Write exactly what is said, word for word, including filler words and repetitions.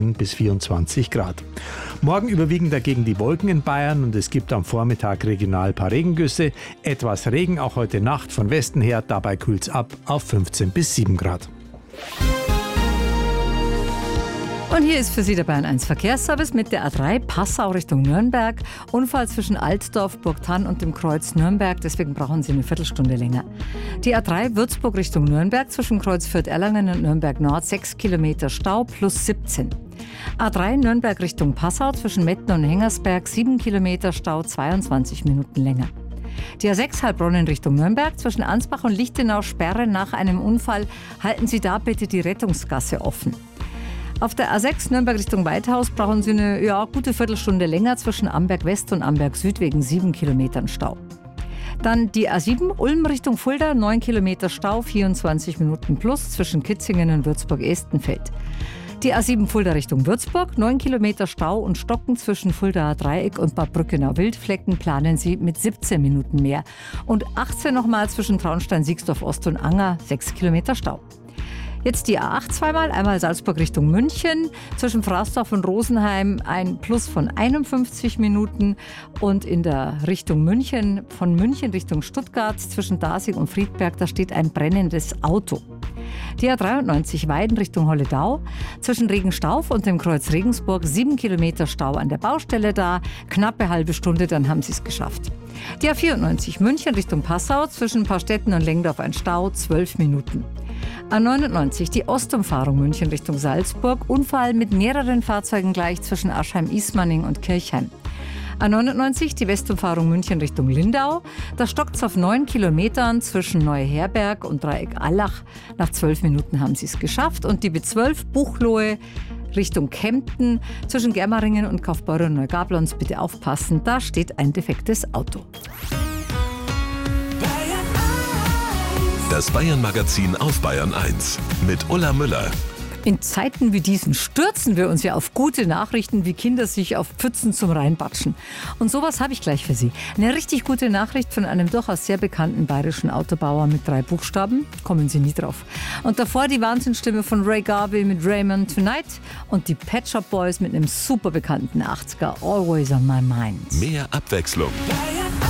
bis vierundzwanzig Grad. Morgen überwiegen dagegen die Wolken in Bayern und es gibt am Vormittag regional ein paar Regengüsse. Etwas Regen auch heute Nacht von Westen her, dabei kühlt es ab auf fünfzehn bis sieben Grad. Und hier ist für Sie der Bayern eins Verkehrsservice mit der A drei Passau Richtung Nürnberg. Unfall zwischen Altdorf, Burgthann und dem Kreuz Nürnberg, deswegen brauchen Sie eine Viertelstunde länger. Die A drei Würzburg Richtung Nürnberg zwischen Kreuz Fürth-Erlangen und Nürnberg Nord, sechs Kilometer Stau plus siebzehn. A drei Nürnberg Richtung Passau zwischen Metten und Hengersberg, sieben Kilometer Stau, zweiundzwanzig Minuten länger. Die A sechs Heilbronn in Richtung Nürnberg zwischen Ansbach und Lichtenau Sperre nach einem Unfall. Halten Sie da bitte die Rettungsgasse offen. Auf der A sechs Nürnberg Richtung Weithaus brauchen Sie eine ja, gute Viertelstunde länger zwischen Amberg West und Amberg Süd wegen sieben Kilometern Stau. Dann die A sieben Ulm Richtung Fulda, neun Kilometer Stau, vierundzwanzig Minuten plus zwischen Kitzingen und Würzburg-Estenfeld. Die A sieben Fulda Richtung Würzburg, neun Kilometer Stau und Stocken zwischen Fuldaer Dreieck und Bad Brückenau-Wildflecken planen Sie mit siebzehn Minuten mehr. Und achtzehn nochmal zwischen Traunstein-Siegsdorf Ost und Anger, sechs Kilometer Stau. Jetzt die A acht zweimal, einmal Salzburg Richtung München, zwischen Fraßdorf und Rosenheim ein Plus von einundfünfzig Minuten und in der Richtung München, von München Richtung Stuttgart, zwischen Dasing und Friedberg, da steht ein brennendes Auto. Die A dreiundneunzig Weiden Richtung Holledau, zwischen Regenstauf und dem Kreuz Regensburg, sieben Kilometer Stau an der Baustelle da, knappe halbe Stunde, dann haben Sie es geschafft. Die A vierundneunzig München Richtung Passau, zwischen Paarstetten und Lengdorf ein Stau, zwölf Minuten. A neunundneunzig, die Ostumfahrung München Richtung Salzburg, Unfall mit mehreren Fahrzeugen gleich zwischen Aschheim-Ismaning und Kirchheim. A neunundneunzig, die Westumfahrung München Richtung Lindau, da stockt es auf neun Kilometern zwischen Neuherberg und Dreieck Allach. Nach zwölf Minuten haben sie es geschafft. Und die B zwölf Buchloe Richtung Kempten, zwischen Germeringen und Kaufbeurer und Neugablons, bitte aufpassen, da steht ein defektes Auto. Das Bayern-Magazin auf Bayern eins mit Ulla Müller. In Zeiten wie diesen stürzen wir uns ja auf gute Nachrichten, wie Kinder sich auf Pfützen zum Reinbatschen. Und sowas habe ich gleich für Sie. Eine richtig gute Nachricht von einem durchaus sehr bekannten bayerischen Autobauer mit drei Buchstaben. Kommen Sie nie drauf. Und davor die Wahnsinnsstimme von Ray Garvey mit Raymond Tonight und die Pet Shop Boys mit einem super bekannten achtziger, Always on My Mind. Mehr Abwechslung.